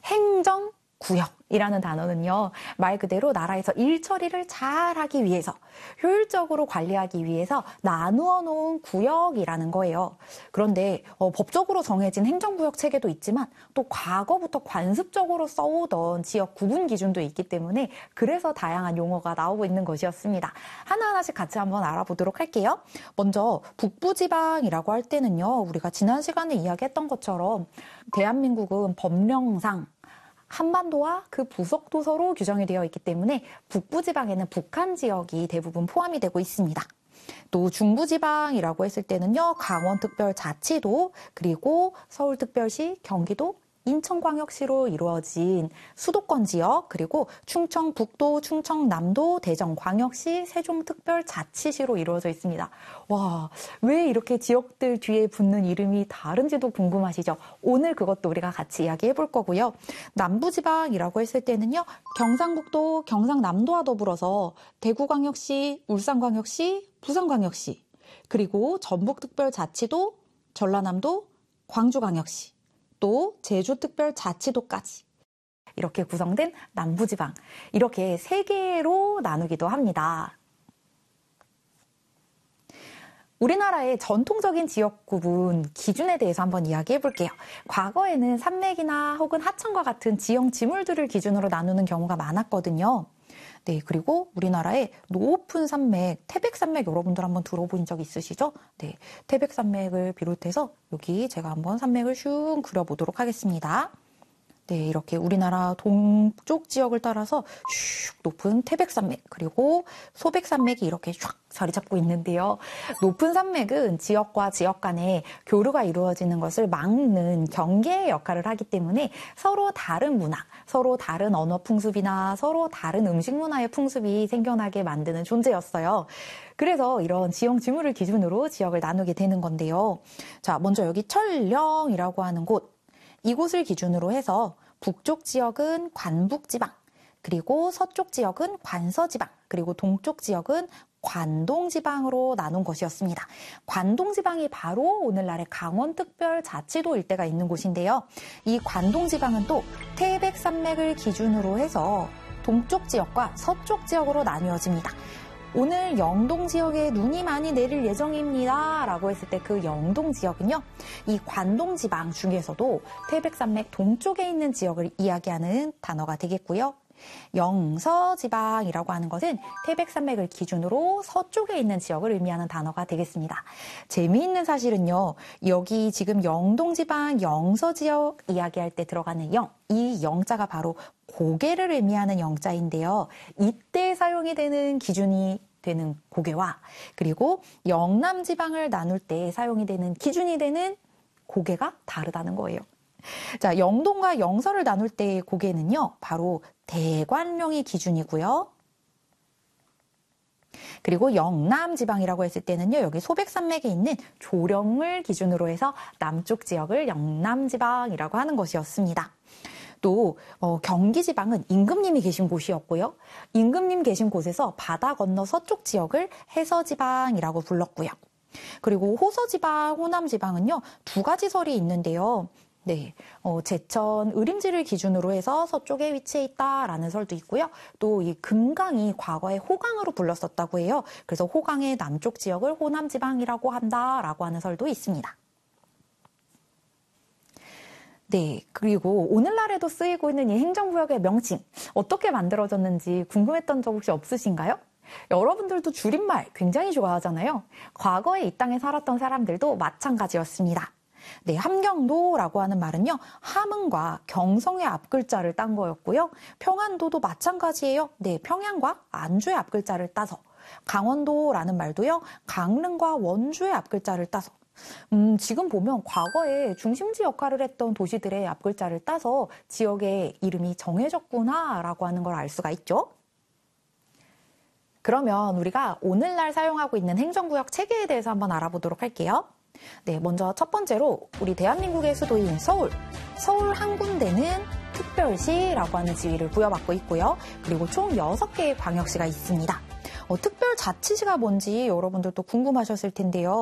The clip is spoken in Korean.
행정구역이라는 단어는요, 말 그대로 나라에서 일 처리를 잘 하기 위해서, 효율적으로 관리하기 위해서 나누어 놓은 구역이라는 거예요. 그런데 법적으로 정해진 행정구역 체계도 있지만 또 과거부터 관습적으로 써오던 지역 구분 기준도 있기 때문에 그래서 다양한 용어가 나오고 있는 것이었습니다. 하나하나씩 같이 한번 알아보도록 할게요. 먼저 북부지방이라고 할 때는요, 우리가 지난 시간에 이야기했던 것처럼 대한민국은 법령상 한반도와 그 부속도서로 규정이 되어 있기 때문에 북부지방에는 북한 지역이 대부분 포함이 되고 있습니다. 또 중부지방이라고 했을 때는요, 강원특별자치도, 그리고 서울특별시, 경기도, 인천광역시로 이루어진 수도권 지역, 그리고 충청북도, 충청남도, 대전광역시, 세종특별자치시로 이루어져 있습니다. 와, 왜 이렇게 지역들 뒤에 붙는 이름이 다른지도 궁금하시죠? 오늘 그것도 우리가 같이 이야기해 볼 거고요. 남부지방이라고 했을 때는요, 경상북도, 경상남도와 더불어서 대구광역시, 울산광역시, 부산광역시, 그리고 전북특별자치도, 전라남도, 광주광역시, 또 제주특별자치도까지 이렇게 구성된 남부지방, 이렇게 3개로 나누기도 합니다. 우리나라의 전통적인 지역 구분 기준에 대해서 한번 이야기해 볼게요. 과거에는 산맥이나 혹은 하천과 같은 지형 지물들을 기준으로 나누는 경우가 많았거든요. 네, 그리고 우리나라의 높은 산맥, 태백산맥 여러분들 한번 들어본 적 있으시죠? 네, 태백산맥을 비롯해서 여기 제가 한번 산맥을 슝 그려보도록 하겠습니다. 네, 이렇게 우리나라 동쪽 지역을 따라서 슉 높은 태백산맥, 그리고 소백산맥이 이렇게 쫙 자리 잡고 있는데요. 높은 산맥은 지역과 지역 간에 교류가 이루어지는 것을 막는 경계의 역할을 하기 때문에 서로 다른 문화, 서로 다른 언어 풍습이나 서로 다른 음식 문화의 풍습이 생겨나게 만드는 존재였어요. 그래서 이런 지형 지물을 기준으로 지역을 나누게 되는 건데요. 자, 먼저 여기 철령이라고 하는 곳, 이곳을 기준으로 해서 북쪽 지역은 관북지방, 그리고 서쪽 지역은 관서지방, 그리고 동쪽 지역은 관동지방으로 나눈 것이었습니다. 관동지방이 바로 오늘날의 강원특별자치도 일대가 있는 곳인데요. 이 관동지방은 또 태백산맥을 기준으로 해서 동쪽 지역과 서쪽 지역으로 나뉘어집니다. 오늘 영동 지역에 눈이 많이 내릴 예정입니다 라고 했을 때 그 영동 지역은요, 이 관동지방 중에서도 태백산맥 동쪽에 있는 지역을 이야기하는 단어가 되겠고요. 영서지방이라고 하는 것은 태백산맥을 기준으로 서쪽에 있는 지역을 의미하는 단어가 되겠습니다. 재미있는 사실은요, 여기 지금 영동지방 영서지역 이야기할 때 들어가는 영, 이 영자가 바로 고개를 의미하는 영자인데요. 이때 사용이 되는 기준이 되는 고개와, 그리고 영남지방을 나눌 때 사용이 되는 기준이 되는 고개가 다르다는 거예요. 자, 영동과 영서를 나눌 때의 고개는요, 바로 대관령이 기준이고요. 그리고 영남지방이라고 했을 때는요, 여기 소백산맥에 있는 조령을 기준으로 해서 남쪽 지역을 영남지방이라고 하는 것이었습니다. 또 경기지방은 임금님이 계신 곳이었고요. 임금님 계신 곳에서 바다 건너 서쪽 지역을 해서지방이라고 불렀고요. 그리고 호서지방, 호남지방은요, 2가지 설이 있는데요. 네, 제천, 의림지를 기준으로 해서 서쪽에 위치해 있다라는 설도 있고요. 또 이 금강이 과거에 호강으로 불렀었다고 해요. 그래서 호강의 남쪽 지역을 호남지방이라고 한다라고 하는 설도 있습니다. 네, 그리고 오늘날에도 쓰이고 있는 이 행정구역의 명칭, 어떻게 만들어졌는지 궁금했던 적 혹시 없으신가요? 여러분들도 줄임말 굉장히 좋아하잖아요. 과거에 이 땅에 살았던 사람들도 마찬가지였습니다. 네, 함경도라고 하는 말은요, 함흥과 경성의 앞글자를 딴 거였고요. 평안도도 마찬가지예요. 네, 평양과 안주의 앞글자를 따서. 강원도라는 말도요, 강릉과 원주의 앞글자를 따서. 지금 보면 과거에 중심지 역할을 했던 도시들의 앞글자를 따서 지역의 이름이 정해졌구나라고 하는 걸 알 수가 있죠. 그러면 우리가 오늘날 사용하고 있는 행정구역 체계에 대해서 한번 알아보도록 할게요. 네, 먼저 첫 번째로 우리 대한민국의 수도인 서울. 서울 한 군데는 특별시라고 하는 지위를 부여받고 있고요. 그리고 총 6개의 광역시가 있습니다. 특별자치시가 뭔지 여러분들도 궁금하셨을 텐데요.